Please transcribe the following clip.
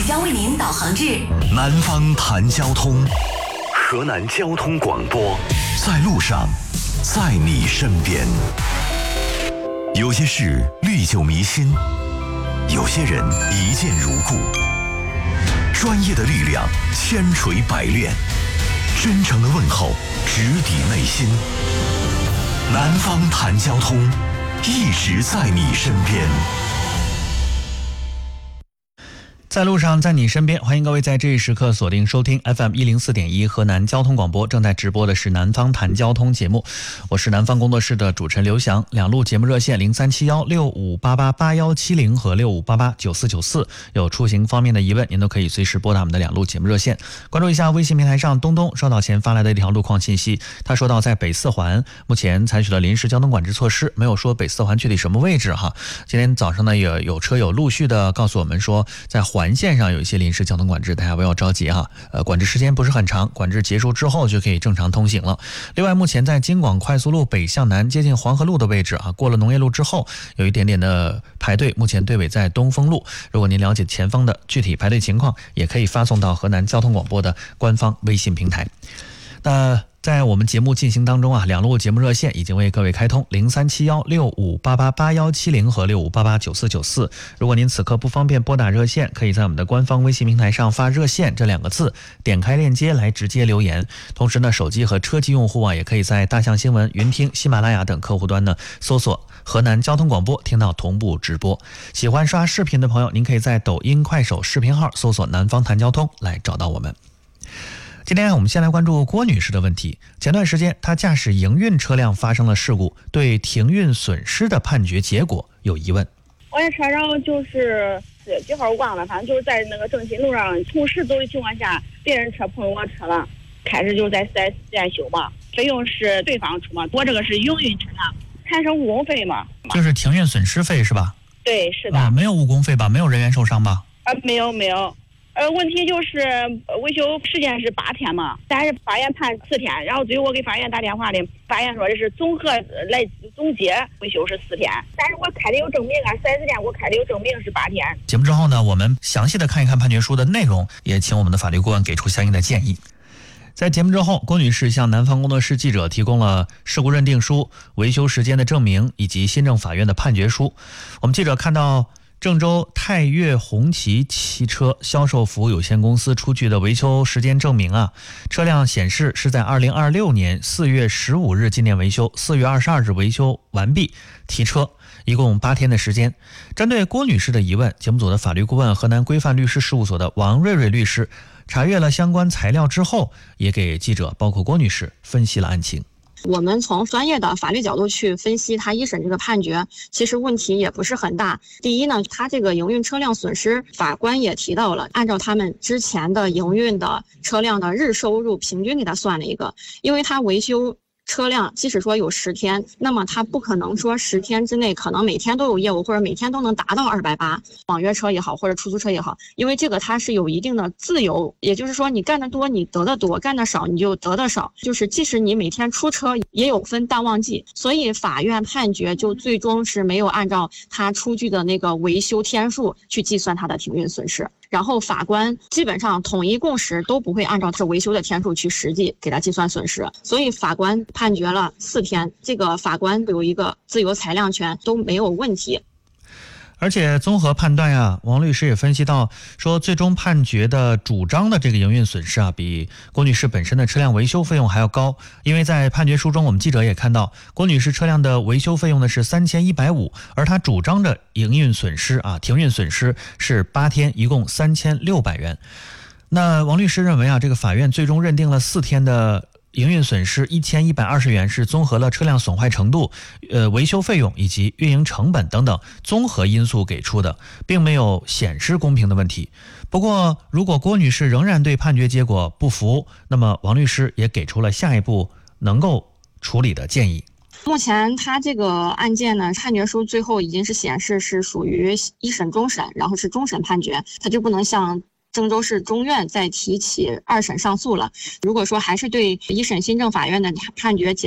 将为您导航至南方谈交通，河南交通广播，在路上，在你身边。有些事历久弥新，有些人一见如故。专业的力量千锤百炼，真诚的问候直抵内心。南方谈交通，一直在你身边。 在路上，在你身边，欢迎各位在这一时刻锁定收听 FM104.1 河南交通广播，正在直播的是南方谈交通节目，我是南方工作室的主持人刘翔。两路节目热线037165888170和65889494，有出行方面的疑问，您都可以随时拨打我们的两路节目热线。关注一下微信平台上东东稍早前发来的一条路况信息，他说到在北四环目前采取了临时交通管制措施，没有说北四环具体什么位置哈。今天早上呢，也有车友陆续的告诉我们说，在环线上有一些临时交通管制，大家不要着急哈。管制时间不是很长，管制结束之后就可以正常通行了。另外，目前在京广快速路北向南接近黄河路的位置啊，过了农业路之后有一点点的排队，目前队尾在东风路。如果您了解前方的具体排队情况，也可以发送到河南交通广播的官方微信平台。那在我们节目进行当中啊，两路节目热线已经为各位开通037165888170和65889494。如果您此刻不方便拨打热线，可以在我们的官方微信平台上发热线这两个字，点开链接来直接留言。同时呢，手机和车机用户啊，也可以在大象新闻、云听、喜马拉雅等客户端呢搜索河南交通广播，听到同步直播。喜欢刷视频的朋友，您可以在抖音、快手视频号搜索南方谈交通来找到我们。今天我们先来关注郭女士的问题。前段时间她驾驶营运车辆发生了事故，对停运损失的判决结果有疑问。 我这车上就是几号我忘了，反正就是在那个正新路上同时走的情况下，别人车碰我车了，开始就在4S店修嘛，费用是对方出嘛，我这个是营运车辆，产生误工费嘛， 就是停运损失费是吧？ 对，是的。 没有误工费吧？没有人员受伤吧？ 没有。问题就是维修时间是8天嘛，但是法院判4天，然后最后我给法院打电话的，法院说的是综合来总结维修是4天，但是我开的有证明啊，4S店我开的有证明是8天。 节目之后呢，我们详细的看一看判决书的内容，也请我们的法律顾问给出相应的建议。在节目之后，郭女士向南方工作室记者提供了事故认定书、维修时间的证明以及新政法院的判决书。我们记者看到郑州泰岳红旗汽车销售服务有限公司出具的维修时间证明啊，车辆显示是在2026年4月15日进店维修，4月22日维修完毕提车，一共8天的时间。针对郭女士的疑问，节目组的法律顾问河南规范律师事务所的王瑞瑞律师查阅了相关材料之后，也给记者包括郭女士分析了案情。 我们从专业的法律角度去分析他一审这个判决，其实问题也不是很大。第一呢，他这个营运车辆损失，法官也提到了，按照他们之前的营运的车辆的日收入平均给他算了一个，因为他维修车辆即使说有10天，那么他不可能说10天之内可能每天都有业务，或者每天都能达到280，网约车也好，或者出租车也好，因为这个它是有一定的自由，也就是说你干得多你得的多，干得少你就得的少，就是即使你每天出车也有分淡旺季，所以法院判决就最终是没有按照他出具的那个维修天数去计算他的停运损失。然后法官基本上统一共识都不会按照这维修的天数去实际给他计算损失，所以法官判决了4天，这个法官有一个自由裁量权都没有问题。 而且综合判断呀，王律师也分析到说，最终判决的主张的这个营运损失啊，比郭女士本身的车辆维修费用还要高。因为在判决书中，我们记者也看到，郭女士车辆的维修费用呢是3150，而她主张的营运损失啊，停运损失是8天，一共3600元。那王律师认为啊，这个法院最终认定了4天的营运损失1120元是综合了车辆损坏程度、维修费用以及运营成本等等综合因素给出的，并没有显示公平的问题。不过，如果郭女士仍然对判决结果不服，那么王律师也给出了下一步能够处理的建议。 目前他这个案件呢，判决书最后已经是显示是属于一审终审，然后是终审判决，他就不能像郑州市中院再提起2审上诉了。如果说还是对一审新政法院的判决